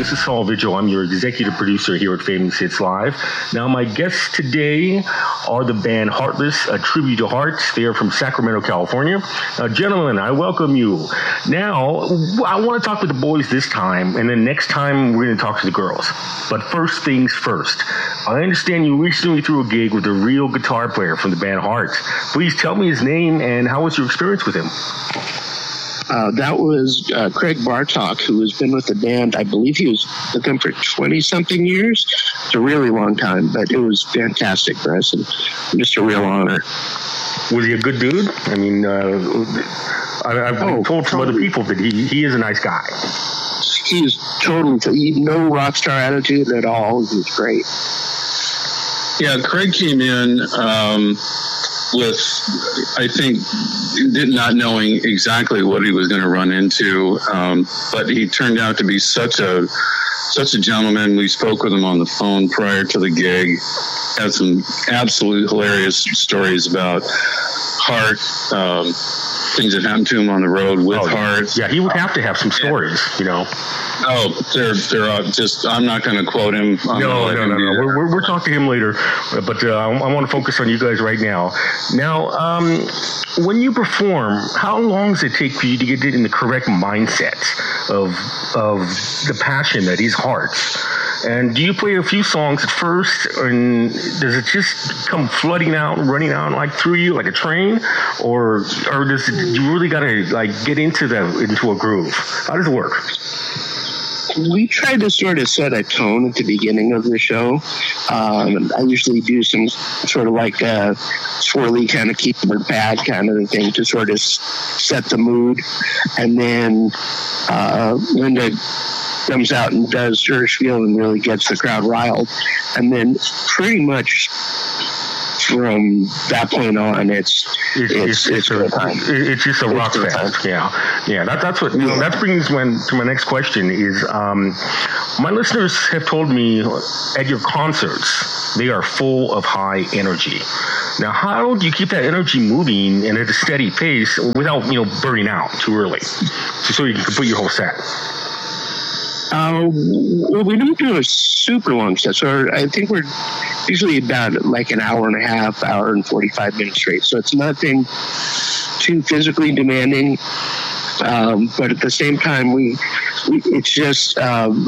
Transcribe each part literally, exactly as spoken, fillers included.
This is Saul Vigil. I'm your executive producer here at Famous Hits Live. Now, my guests today are the band Heartless, a tribute to Hearts. They are from Sacramento, California. Now, gentlemen, I welcome you. Now, I want to talk with the boys this time, and then next time we're going to talk to the girls. But first things first. I understand you recently threw a gig with a real guitar player from the band Hearts. Please tell me his name and how was your experience with him? Uh, that was uh, Craig Bartok, who has been with the band. I believe he was with them for twenty-something years. It's a really long time, but it was fantastic for us and just a real honor. Was he a good dude? I mean, uh, I, I've been oh, told from totally. other people that he, he is a nice guy. He's totally, he no rock star attitude at all. He was great. Yeah, Craig came in um, with, I think, did not knowing exactly what he was going to run into, um, but he turned out to be such a such a gentleman. We spoke with him on the phone prior to the gig. Had some absolute hilarious stories about Heart, um, things that happened to him on the road with oh, Heart. Yeah, he would have to have some stories, you know. Oh, they're they're uh, just. I'm not going to quote him. I'm no, no, no, no. We're, we're we're talking to him later, but uh, I, I want to focus on you guys right now. Now, um, when you perform, how long does it take for you to get in the correct mindset of of the passion that is Hearts? And do you play a few songs at first, and does it just come flooding out, running out like through you like a train, or or does it, you really got to like get into the into a groove? How does it work? We try to sort of set a tone at the beginning of the show. Um, I usually do some sort of like a swirly kind of keyboard pad kind of thing to sort of s- set the mood. And then uh, Linda comes out and does her spiel and really gets the crowd riled. And then pretty much from that point on, it's it's it's, it's, it's, a, it's just a rock fest. Yeah, yeah. That, that's what you know, that brings me to my next question. Is um, my listeners have told me at your concerts they are full of high energy. Now, how do you keep that energy moving and at a steady pace without you know burning out too early, so you can complete your whole set? Uh, well, we don't do a super long set, so I think we're usually about like an hour and a half, hour and forty-five minutes straight. So it's nothing too physically demanding, um, but at the same time, we, we it's just um,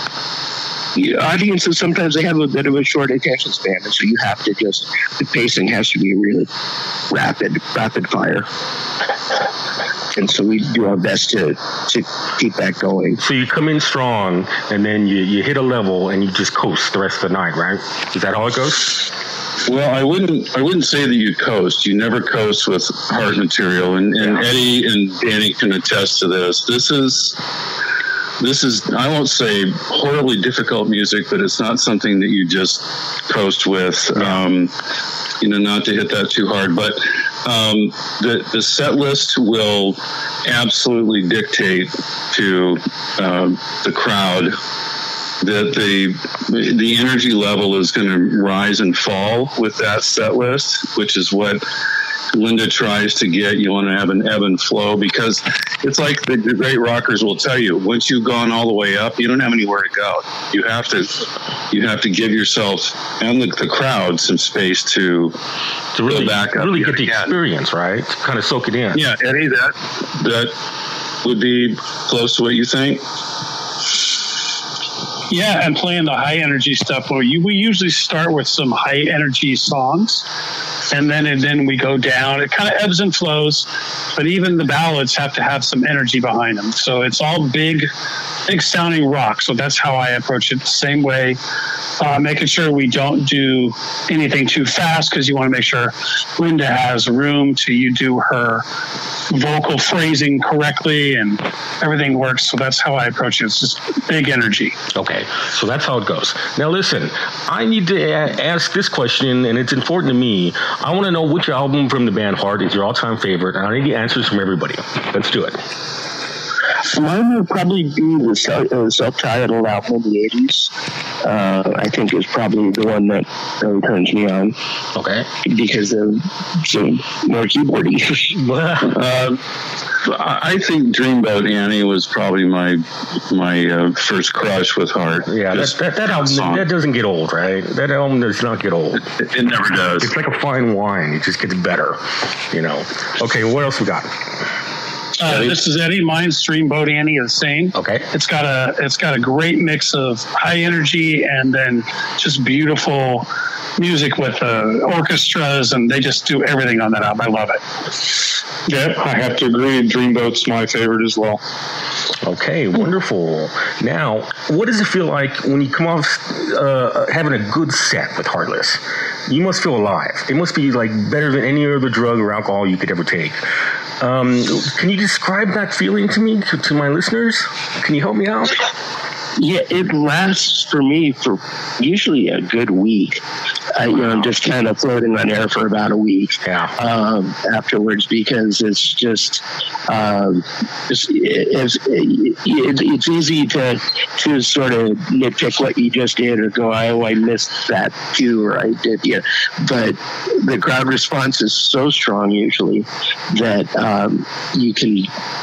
audiences sometimes they have a bit of a short attention span, and so you have to just the pacing has to be really rapid, rapid fire. And so we do our best to, to keep that going. So you come in strong, and then you, you hit a level, and you just coast the rest of the night, right? Is that how it goes? Well, I wouldn't I wouldn't say that you coast. You never coast with Heart material, and, and yeah. Eddie and Danny can attest to this. This is this is I won't say horribly difficult music, but it's not something that you just coast with. Yeah. Um, you know, not to hit that too hard, but. Um, the, the set list will absolutely dictate to um, the crowd that the the energy level is going to rise and fall with that set list, which is what Linda tries to get. You want to have an ebb and flow because it's like the, the great rockers will tell you, once you've gone all the way up, you don't have anywhere to go. You have to you have to give yourself and the, the crowd some space to to really go back up really get the again. Experience, right? To kind of soak it in. Yeah, Eddie, that that would be close to what you think. Yeah, and playing the high energy stuff. Well, you, we usually start with some high energy songs, and then and then we go down. It kind of ebbs and flows, but even the ballads have to have some energy behind them. So it's all big, big sounding rock. So that's how I approach it. The same way, uh, making sure we don't do anything too fast because you want to make sure Linda has room to you do her vocal phrasing correctly and everything works. So that's how I approach it. It's just big energy. Okay, so that's how it goes. Now listen, I need to a- ask this question, and it's important to me. I want to know which album from the band Heart is your all-time favorite, and I need the answers from everybody. Let's do it. Mine would probably be the self, uh, self-titled album in the eighties. Uh, I think is probably the one that really turns me on. Okay. Because of some more keyboardy. uh, I think Dreamboat Annie was probably my my uh, first crush with Heart. Yeah, that, that, that album song. That doesn't get old, right? That album does not get old. It, it never does. It's like a fine wine; it just gets better, you know. Okay, what else we got? Uh, this is Eddie. Mine's Dreamboat Annie is the same. Okay. It's got a it's got a great mix of high energy and then just beautiful music with uh, orchestras, and they just do everything on that album. I love it. Yeah, I have to agree. Dreamboat's my favorite as well. Okay, wonderful. Now, what does it feel like when you come off uh, having a good set with Heartless? You must feel alive. It must be like better than any other drug or alcohol you could ever take. Um, can you describe that feeling to me, to, to my listeners? Can you help me out? Yeah, it lasts for me for usually a good week. Uh, you know, I'm just kind of floating on air for about a week yeah. um, afterwards, because it's just um, it's, it's, it's easy to to sort of nitpick what you just did or go, oh, I missed that too, or I did, yeah. But the crowd response is so strong usually that um, you can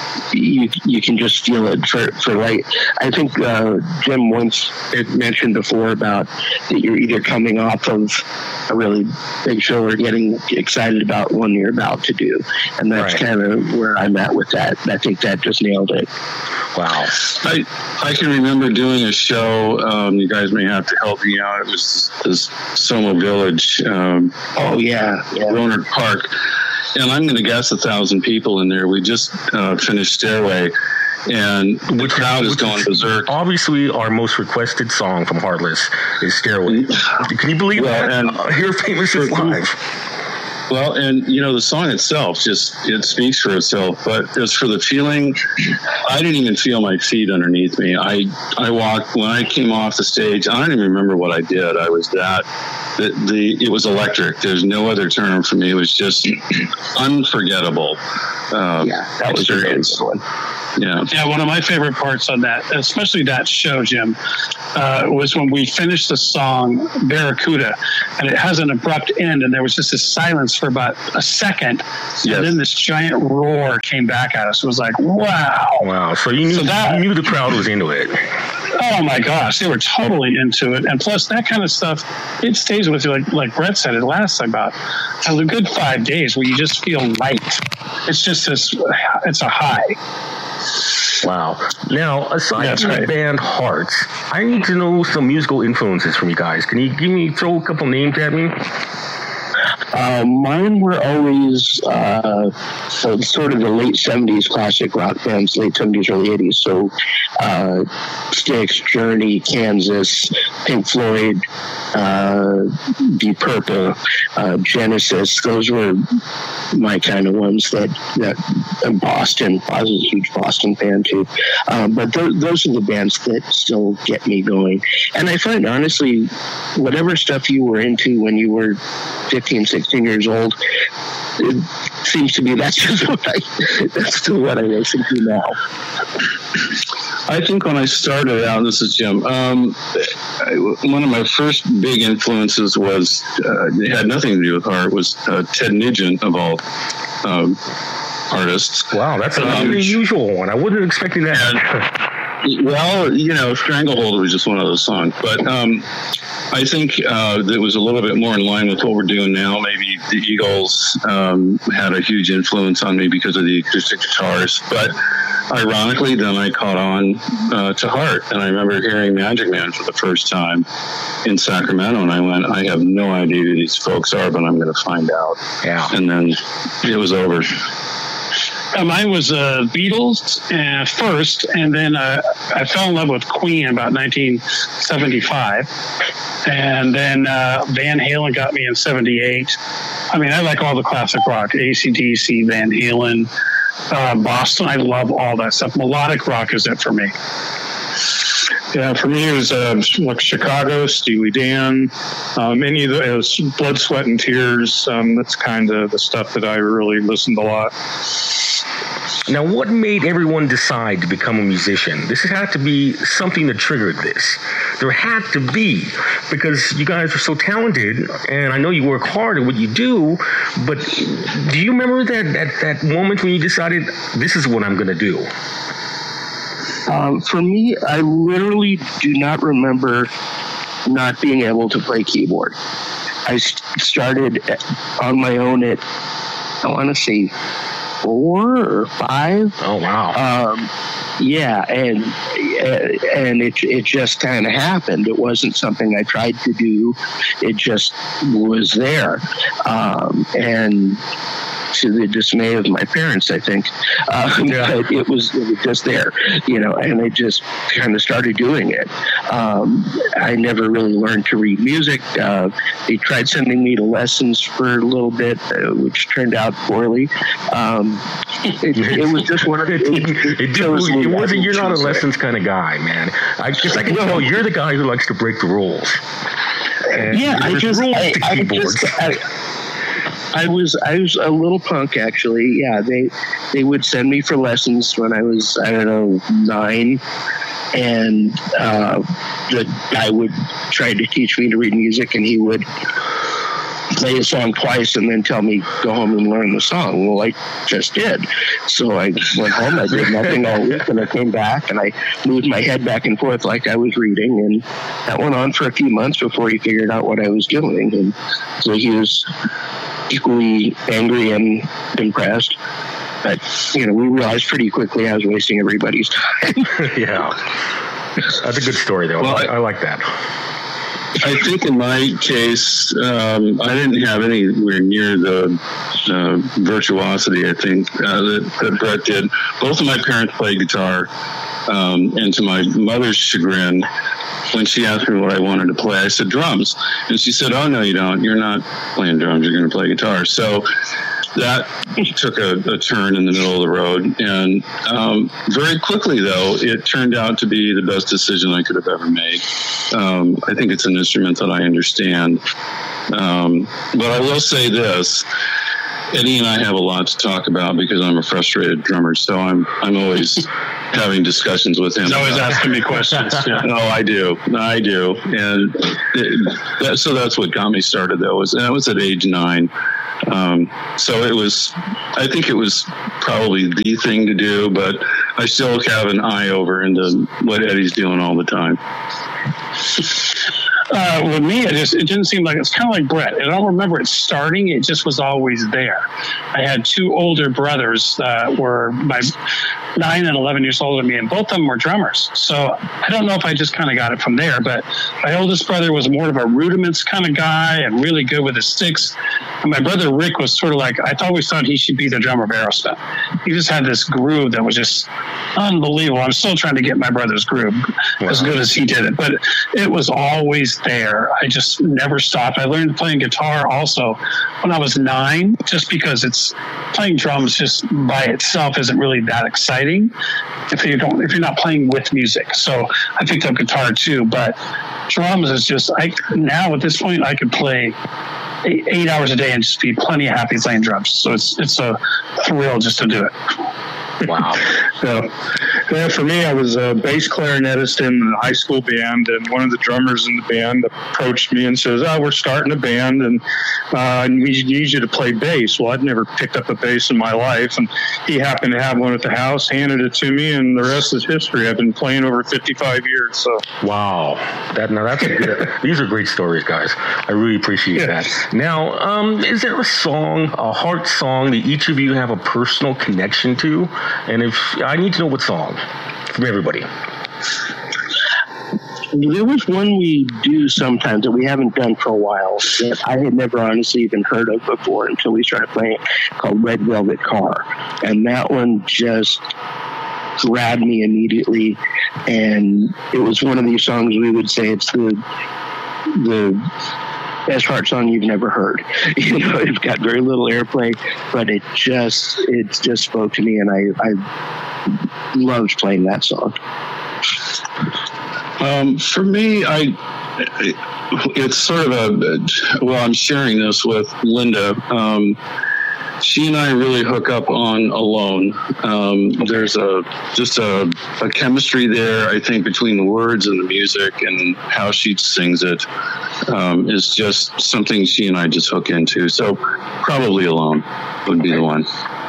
you you can just feel it for for like I think. Uh, Jim once had mentioned before about that you're either coming off of a really big show or getting excited about one you're about to do. And that's right. kind of where I'm at with that. I think that just nailed it. Wow. I I can remember doing a show. Um, you guys may have to help me out. It was this Soma Village. Um, oh, yeah. yeah. Rohnert Park. And I'm going to guess a thousand people in there. We just uh, finished Stairway. And the crowd is going berserk. Obviously, our most requested song from Heartless is Stairway. Can you believe well, that? And uh, Here Famous is live. Well, and, you know, the song itself just, it speaks for itself. But as for the feeling, I didn't even feel my feet underneath me. I, I walked, when I came off the stage, I don't even remember what I did. I was that, the, the it was electric. There's no other term for me. It was just unforgettable. Uh, yeah, that was a good one. Yeah. Yeah, one of my favorite parts on that, especially that show, Jim, uh, was when we finished the song Barracuda, and it has an abrupt end, and there was just this silence for about a second, yes. and then this giant roar came back at us. It was like, wow. Wow. So you knew, so that, you knew the crowd was into it. Oh, my gosh. They were totally into it. And plus, that kind of stuff, it stays with you. Like, like Brett said, it lasts about a good five days where you just feel light. It's just this, it's a high. Wow. Now, aside That's from right. the band Hearts, I need to know some musical influences from you guys. Can you give me, throw a couple names at me? Uh, mine were always uh, so sort of the late seventies classic rock bands, late seventies, early eighties. So uh, Styx, Journey, Kansas, Pink Floyd, uh, Deep Purple, uh, Genesis. Those were my kind of ones that, that uh, Boston. I was a huge Boston fan too. Um, but th- those are the bands that still get me going. And I find, honestly, whatever stuff you were into when you were fifteen, sixteen years old, it seems to be that's just what I, that's still what I listen to now. I think when I started out, this is Jim, um, one of my first big influences was, uh, it had nothing to do with Heart, was uh, Ted Nugent, of all um, artists. Wow, that's an um, unusual one. I wasn't expecting that. And, well, you know, Stranglehold was just one of those songs. But um, I think uh, that was a little bit more in line with what we're doing now. Maybe the Eagles um, had a huge influence on me because of the acoustic guitars. But ironically, then I caught on uh, to Heart. And I remember hearing Magic Man for the first time in Sacramento. And I went, I have no idea who these folks are, but I'm going to find out. Yeah. And then it was over. Uh, mine was uh, Beatles uh, first, and then uh, I fell in love with Queen about nineteen seventy-five, and then uh, Van Halen got me in seventy-eight. I mean, I like all the classic rock, A C D C, Van Halen, uh, Boston. I love all that stuff. Melodic rock is it for me. Yeah, for me it was uh, like Chicago, Steely Dan, um, any of those, Blood, Sweat, and Tears. Um, that's kind of the stuff that I really listened a lot. Now, what made everyone decide to become a musician? This had to be something that triggered this. There had to be, because you guys are so talented, and I know you work hard at what you do, but do you remember that, that, that moment when you decided, this is what I'm going to do? Um, for me, I literally do not remember not being able to play keyboard. I st- started on my own at, I want to say, four or five. Oh, wow. Um, yeah, and and it it just kind of happened. It wasn't something I tried to do. It just was there. Um, and to the dismay of my parents, I think, um, yeah. but it was, it was just there, you know, and I just kind of started doing it. Um, I never really learned to read music. Uh, they tried sending me to lessons for a little bit, uh, which turned out poorly. Um, it, it was just one of the. It, it, it, it, it wasn't. You're not a lessons kind of guy, man. I just I can tell you're the guy who likes to break the rules. And yeah, I just, I, I just, I, I was, I was a little punk actually. Yeah, they, they would send me for lessons when I was, I don't know, nine, and uh, the guy would try to teach me to read music, and he would play a song twice and then tell me go home and learn the song. Well, I just did. So I went home, I did nothing all week, and I came back and I moved my head back and forth like I was reading, and that went on for a few months before he figured out what I was doing. And so he was equally angry and impressed. But, you know, we realized pretty quickly I was wasting everybody's time. Yeah. That's a good story, though. Well, I, I like that. I think in my case, um, I didn't have anywhere near the uh, virtuosity, I think, uh, that, that Brett did. Both of my parents played guitar, um, and to my mother's chagrin, when she asked me what I wanted to play, I said drums. And she said, oh, no, you don't. You're not playing drums. You're going to play guitar. So that took a, a turn in the middle of the road. And um, very quickly, though, it turned out to be the best decision I could have ever made. Um, I think it's an instrument that I understand. Um, but I will say this. Eddie and I have a lot to talk about because I'm a frustrated drummer, so I'm I'm always having discussions with him. He's always asking me questions. Yeah. No, I do, I do, and it, that, so that's what got me started. Though was that was at age nine, um, so it was. I think it was probably the thing to do, but I still have an eye over into what Eddie's doing all the time. Uh, with me, it just it didn't seem like it's kind of like Brett. I don't remember it starting. It just was always there. I had two older brothers that were my nine and eleven years older than me, and both of them were drummers. So I don't know if I just kind of got it from there. But my oldest brother was more of a rudiments kind of guy and really good with his sticks. And my brother Rick was sort of like, I always thought he should be the drummer of Aerosmith. He just had this groove that was just unbelievable. I'm still trying to get my brother's groove wow. as good as he did it, but it was always there. I just never stopped. I learned playing guitar also when I was nine, just because it's playing drums just by itself isn't really that exciting if you don't if you're not playing with music. So I picked up guitar too, but drums is just I now at this point I could play eight, eight hours a day and just be plenty happy playing drums. So it's it's a thrill just to do it. Wow. So, yeah, for me, I was a bass clarinetist in a high school band, and one of the drummers in the band approached me and says, oh, we're starting a band, and uh, we need you to play bass. Well, I'd never picked up a bass in my life, and he happened to have one at the house, handed it to me, and the rest is history. I've been playing over fifty-five years. So wow. That, now that's a good, these are great stories, guys. I really appreciate yeah. that. Now, um, is there a song, a heart song that each of you have a personal connection to? And if I need to know what song from everybody. There was one we do sometimes that we haven't done for a while that I had never honestly even heard of before until we started playing it, called Red Velvet Car. And that one just grabbed me immediately. And it was one of these songs we would say it's the the best heart song you've never heard. You know, it's got very little airplay, but it just it just spoke to me, and I I loved playing that song. Um, for me, I it's sort of a well, I'm sharing this with Linda. Um, she and I really hook up on Alone. Um, there's a just a, a chemistry there, I think, between the words and the music and how she sings it. Um, is just something she and I just hook into. So probably Alone would be the one.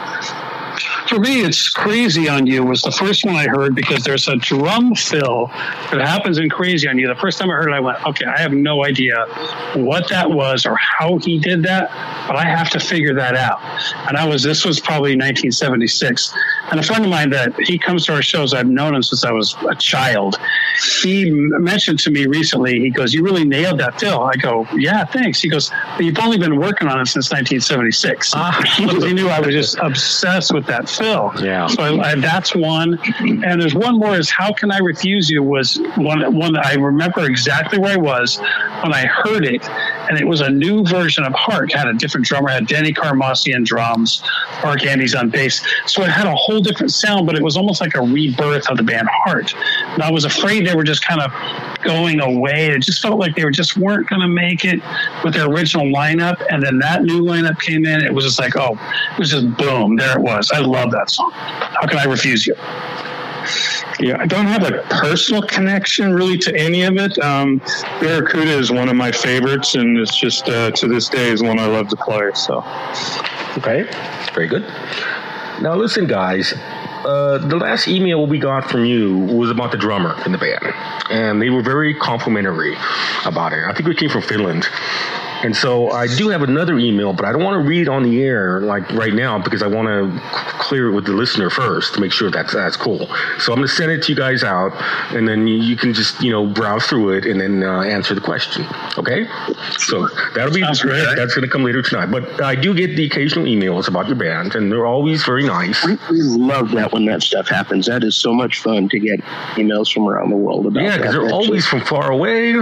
For me, It's Crazy on You was the first one I heard because there's a drum fill that happens in Crazy on You. The first time I heard it, I went, okay, I have no idea what that was or how he did that, but I have to figure that out. And I was, this was probably nineteen seventy-six. And a friend of mine that he comes to our shows, I've known him since I was a child. He mentioned to me recently, he goes, you really nailed that fill. I go, yeah, thanks. He goes, but you've only been working on it since nineteen seventy-six. Ah. He knew I was just obsessed with that fill. Yeah. So I, I, that's one. And there's one more is How Can I Refuse You was one, one that I remember exactly where I was when I heard it. And it was a new version of Heart. It had a different drummer, it had Denny Carmasi on drums, Mark Andes on bass. So it had a whole different sound, but it was almost like a rebirth of the band Heart. And I was afraid they were just kind of going away. It just felt like they were just weren't going to make it with their original lineup. And then that new lineup came in. It was just like, oh, it was just boom. There it was. I love that song. How Can I Refuse You? Yeah, I don't have a personal connection really to any of it. Um, Barracuda is one of my favorites, and it's just uh, to this day is one I love to play. So, okay, very good. Now listen, guys. Uh, the last email we got from you was about the drummer in the band, and they were very complimentary about it. I think it came from Finland. And so I do have another email, but I don't want to read it on the air like right now because I want to clear it with the listener first to make sure that's that's cool. So I'm going to send it to you guys out, and then you, you can just you know browse through it and then uh, answer the question. Okay? So that'll be great. That's going to come later tonight. But I do get the occasional emails about your band, and they're always very nice. We, we love that when that stuff happens. That is so much fun to get emails from around the world about. Yeah, because they're That's always just, from far away.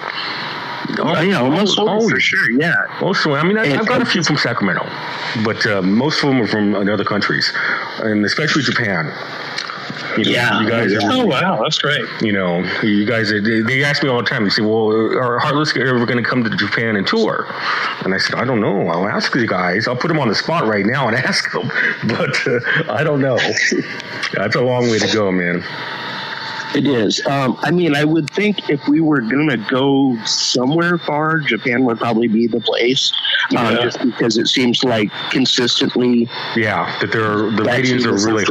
Oh, yeah, almost always, for sure, yeah. Most of them, I mean, I, I've got a few from Sacramento, but uh, most of them are from other countries, and especially Japan. You know, yeah. You guys are, oh, wow, that's great. You know, you guys, are, they, they ask me all the time, they say, well, are Heartless ever going to come to Japan and tour? And I said, I don't know. I'll ask the guys. I'll put them on the spot right now and ask them, but uh, I don't know. That's a long way to go, man. It is. Um, I mean, I would think if we were going to go somewhere far, Japan would probably be the place. Yeah. Uh, just because it seems like consistently. Yeah, that they're, the ratings are really